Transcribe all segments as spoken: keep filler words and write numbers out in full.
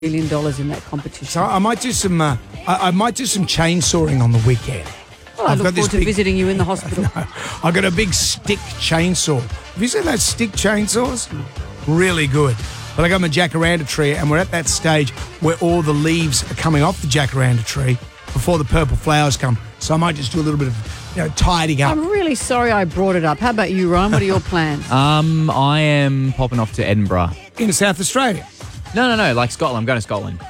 million dollars in that competition. So I might do some. Uh, I, I might do some chainsawing on the weekend. Well, I I've look got this forward to big- visiting you in the hospital. No, I've got a big stick chainsaw. Have you seen those stick chainsaws? Really good. But I got my jacaranda tree, and we're at that stage where all the leaves are coming off the jacaranda tree before the purple flowers come. So I might just do a little bit of, you know, tidying up. I'm really sorry I brought it up. How about you, Ryan? What are your plans? Um, I am popping off to Edinburgh. In South Australia. No, no, no, like Scotland. I'm going to Scotland.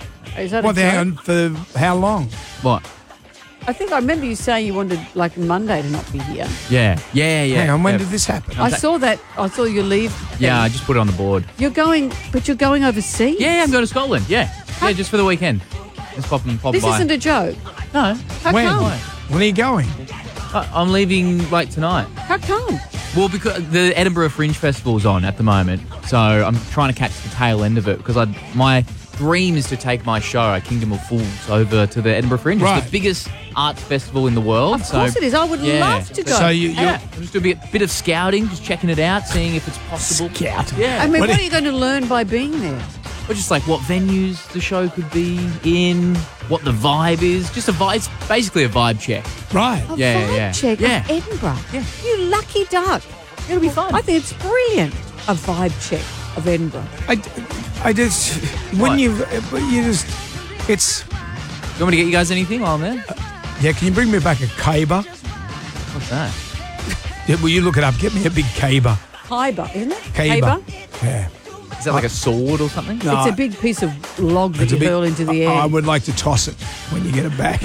Is that What, a hang joke? on, for how long? What? I think I remember you saying you wanted, like, Monday to not be here. Yeah, yeah, yeah. Hang on, when yeah. did this happen? I saw that. I saw you leave. Yeah, I just put it on the board. You're going, but you're going overseas? Yeah, yeah, I'm going to Scotland. Yeah, yeah, just for the weekend. Just popping, popping This by. isn't a joke. No, How When? come? When are you going? I- I'm leaving like tonight. How come? Well, because the Edinburgh Fringe Festival's on at the moment, so I'm trying to catch the tail end of it because I my dream is to take my show, Kingdom of Fools, over to the Edinburgh Fringe. Right. It's the biggest arts festival in the world. Of so, course it is. I would yeah. love to go. So you, you're Yeah, I'm just doing a bit, bit of scouting, just checking it out, seeing if it's possible. Scouting. Yeah. I mean, What what, do- are you going to learn by being there? Or just like what venues the show could be in, what the vibe is. Just a vibe. It's basically a vibe check. right. A Yeah, vibe yeah. check Yeah. of Edinburgh. Yeah. You lucky duck. It'll be fun. I think it's brilliant. A vibe check of Edinburgh. I, I just, when What? you, but you just, it's, You want me to get you guys anything while I'm there? yeah, can you bring me back a caber? What's that? Yeah, will you look it up? Get me a big caber. Khyber, isn't it? Caber. Yeah. Is that like a sword or something? No. It's a big piece of log that It's a you big- hurl into the air. I, I would like to toss it when you get it back.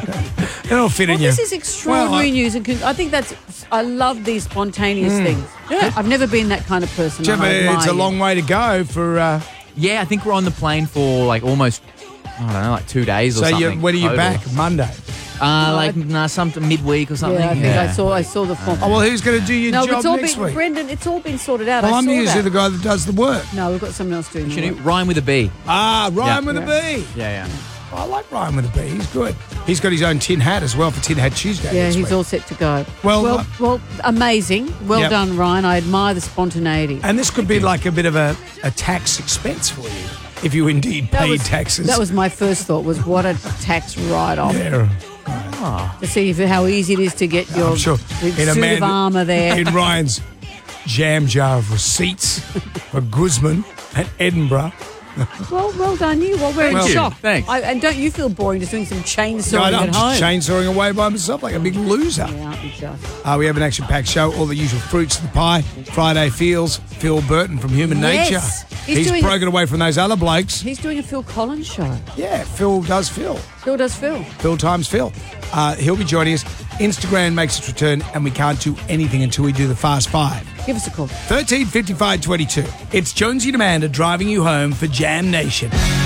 It'll fit well, in you. this is extraordinary Well, I- news, and con- I think that's. I love these spontaneous things. Yeah. I've never been that kind of person. Jim, and I admire it's a you. long way to go for. Uh, Yeah, I think we're on the plane for like almost, I don't know, like two days or so, something. you, when are you total. back? Monday. Uh, like nah, some midweek or something. Yeah, I think I saw. I saw the form. Oh well, who's going to do your no, job it's all next been week? Brendan. It's all been sorted out. Well, I I'm saw usually that. the guy that does the work. No, we've got someone else doing the Should work. it rhyme with a B? Ah, Ryan Yeah. with a B. Yeah, yeah. I like Ryan with a B. He's good. He's got his own tin hat as well for Tin Hat Tuesday. Yeah, next he's week. all set to go. Well, well, uh, well amazing. Well Yep. done, Ryan. I admire the spontaneity. And this could be like a bit of a, a tax expense for you if you indeed That paid was, taxes. That was my first thought. Was what a tax write-off Yeah. to see if, how easy it is to get your I'm sure. the In a suit man- of armour there. In Ryan's jam jar of receipts for Guzman at Edinburgh. Well, well done you. Well, we're Thank in you. shock. Thanks. I, and don't you feel boring just doing some chainsawing No, at I'm home? just chainsawing away by myself like a big loser. Yeah, aren't you just? Uh, we have an action-packed show, all the usual fruits of the pie. Friday Feels, Phil Burton from Human Yes. Nature. He's He's doing- broken away from those other blokes. He's doing a Phil Collins show. Yeah, Phil does Phil. Phil does Phil. Phil times Phil. Uh, he'll be joining us. Instagram makes its return, and we can't do anything until we do the Fast Five. Give us a call. thirteen fifty-five twenty-two. It's Jonesy and Amanda driving you home for Jam Nation.